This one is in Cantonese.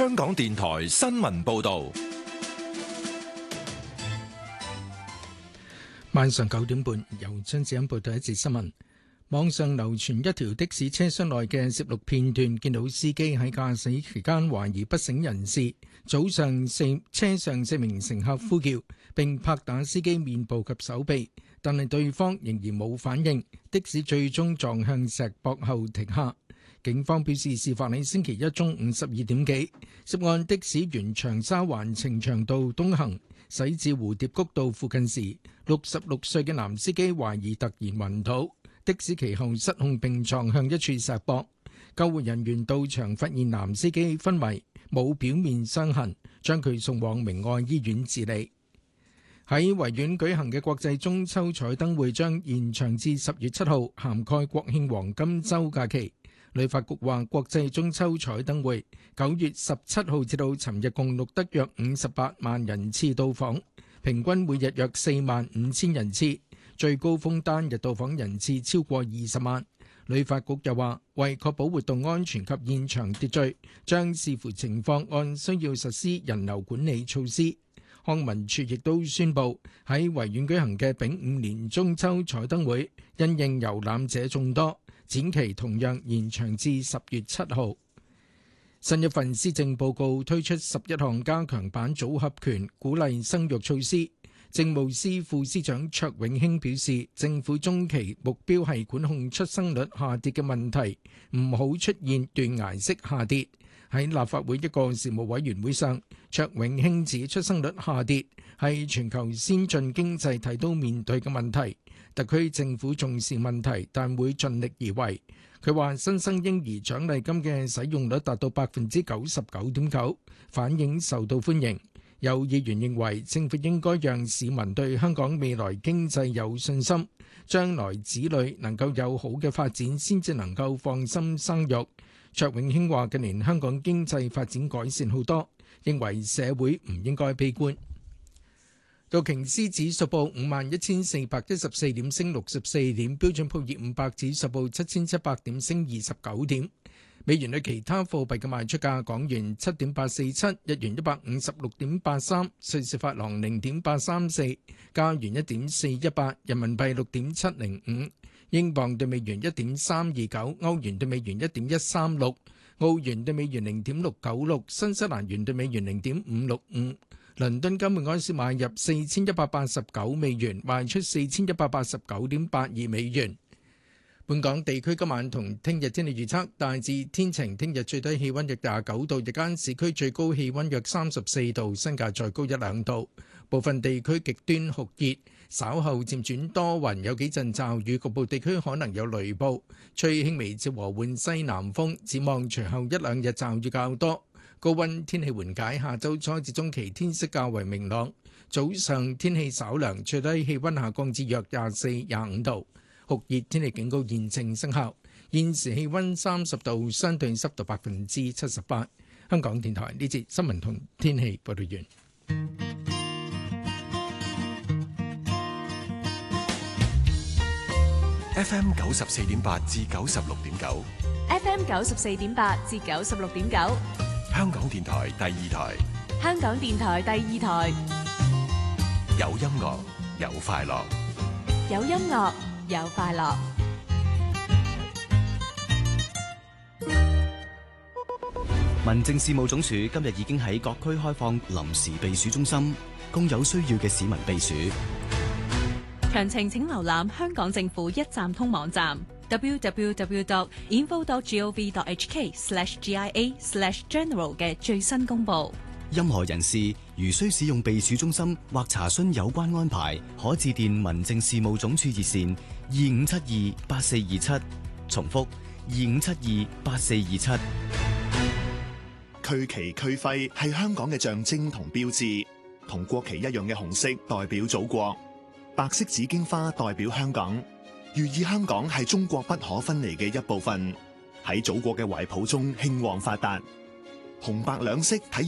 香港電台新聞報道。 晚上9點半，由張子欣報道一節新聞。網上流傳一條的士車廂內嘅攝錄片段，見到司機喺駕駛期間懷疑不省人事，早上車上4名乘客呼叫並拍打司機面部及手臂，但係對方仍然冇反應，的士最終撞向石壆後停下。警方表示，事發喺星期一中午12點幾，涉案的士沿長沙灣呈祥道東行，駛至蝴蝶谷道附近時，66歲嘅男司機懷疑突然暈倒，的士其後失控並撞向一處石壆。救護人員到場發現男司機昏迷，冇表面傷痕，將佢送往明愛醫院治理。喺維園舉行嘅國際中秋彩燈會將延長至10月7號，涵蓋國慶黃金週假期。旅發局話，國際中秋彩燈會9月17號至到尋日共錄得約58萬人次到訪，平均每日約45000人次，最高峰單日到訪人次超過20萬。旅發局又話，為確保活動安全及現場秩序，將視乎情況按需要實施人流管理措施。康文署亦都宣布，喺維園舉行嘅丙午年中秋彩燈會，因應遊覽者眾多，展期同樣延長至10月7號。新一份施政報告推出11項加強版組合拳鼓勵生育措施。政務司副司長卓永興表示，政府中期目標係管控出生率下跌嘅問題，唔好出現斷崖式下跌。喺立法會一個事務委員會上，卓永興指出生率下跌係全球先進經濟體都面對嘅問題，特區政府重視問題，但會盡力而為。佢話新生嬰兒獎勵金嘅使用率達到99.9%，反應受到歡迎。有議員認為政府應該讓市民對香港未來經濟有信心，將來子女能夠有好嘅發展，先至能夠放心生育。卓永興話近年香港經濟發展改善好多，認為社會唔應該悲觀。道瓊斯指數報51,414點，升64點；標準普爾500指數報7,700點，升29點。美元對其他貨幣嘅賣出價：港元7.847，日元156.83，瑞士法郎0.834，加元1.418，人民幣6.705，英鎊對美元1.329，歐元對美元1.136，澳元對美元0.696，新西蘭元對美元0.565。倫敦金每安士買入4189美元，賣出4189.82美元。本港地區今晚同聽日天氣預測大致天晴，聽日最低氣溫約29度，日間市區最高氣溫約34度，新界再高1-2度。部分地區極端酷熱，稍後漸轉多雲，有幾陣驟雨，局部地區可能有雷暴，吹輕微至和緩西南風。展望隨後1-2日驟雨較多，高溫天氣緩解，下週初至中期天色較為明朗，早上天氣稍涼，最低氣溫下降至約24-25度。酷熱天氣警告現正生效，現時氣溫30度，相對濕度78%。香港電台呢節新聞同天氣報道完。 FM 94.8至96.9 ，FM 94.8至96.9， 香港電台第二台， 香港電台第二台， 有音樂有快樂， 有音樂有快樂。 民政事務總署今日已經喺各區開放臨時避暑中心，供有需要嘅市民避暑。 詳情請瀏覽香港政府一站通網站 www.info.gov.hk/GIA/general 嘅最新公佈。 任何人士如需使用避暑中心或查詢有關安排，可致電民政事務總署熱線25728427，重複25728427。 區旗區徽係香港嘅象徵同標誌，同國旗一樣嘅紅色代表祖國，白色紫荊花代表香港，寓意香港係中國不可分離嘅一部分，喺祖國嘅懷抱中興旺發達。紅白兩色體